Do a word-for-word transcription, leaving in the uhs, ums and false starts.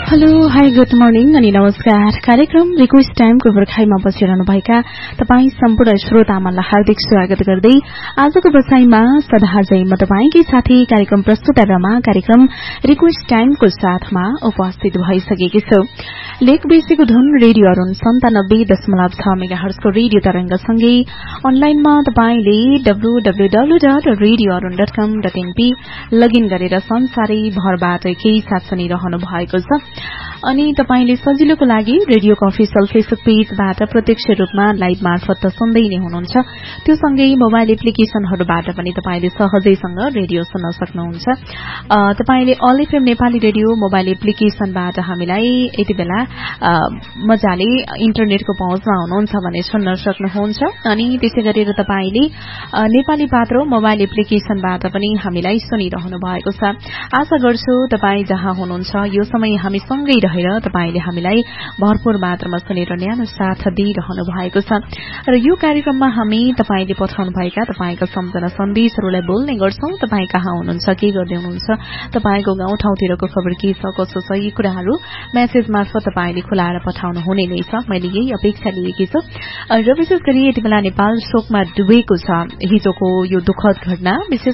Hello hi good morning अनि नमस्कार। कार्यक्रम रिक्वेस्ट टाइमको पर्खाइमा बसिरहनुभएका तपाईँ सम्पूर्ण श्रोतामनलाई हार्दिक स्वागत गर्दै आजको बसाईमा सदाझै म तपाईँकै साथी कार्यक्रम प्रस्तुता कार्यक्रम रिक्वेस्ट टाइमको साथमा उपस्थित भइसकेकी छु। लेक बेसीको धुन रेडियो अरुण सन्तानब्बे दशमलव छ मेगाहर्जको रेडियो तरंगसँगै अनलाइनमा तपाईँले W W W dot radio Arun dot कम डट एनपी लगइन गरेर संसारै भरबाट केही साथ सुनिरहनु भएको छ। अनि तपाईले सजिलोको लागि रेडियोको अफिसियल फेसबुक पेजबाट प्रत्यक्ष रूपमा लाइभ मार्फत सुन्दै नै हुनुहुन्छ। त्यो सँगै मोबाइल एप्लिकेशनहरूबाट पनि तपाईले सहजैसँग रेडियो सुन्न सक्नुहुन्छ। तपाईले all FM Nepali radio mobile एप्लिकेशनबाट हामीलाई यति बेला मजाले इन्टरनेटको पहुँचमा हुनुहुन्छ भने सुन्न सक्नुहुन्छ। अनि त्यसै गरेर तपाईले नेपाली पात्रो मोबाइल एप्लिकेशनबाट पनि हामीलाई सुनिरहनु भएको छ। आशा गर्छु तपाई जहाँ हुनुहुन्छ यो समय हामी सँगै रहेर तपाईले हामीलाई भरपूर मात्रामा सुनेर न्यानो साथ दिइरहनु भएको छ। र यो कार्यक्रममा हामी तपाईले पठाउनु भएका तपाईका सम्झना सन्देशहरूलाई बोल्ने गर्छौं। तपाई कहाँ हुनुहुन्छ, के गर्दै हुनुहुन्छ, तपाईको गाउँ ठाउँतिरको खबर के छ, कसो छ, यी कुराहरू मेसेज मार्फत तपाईले खुलाएर पठाउनु हुने नै छ। मैले यही अपेक्षा लिएकी छु। र विशेष गरी यति बेला नेपाल शोकमा डुबेको छ। हिजोको यो दुखद घटना विशेष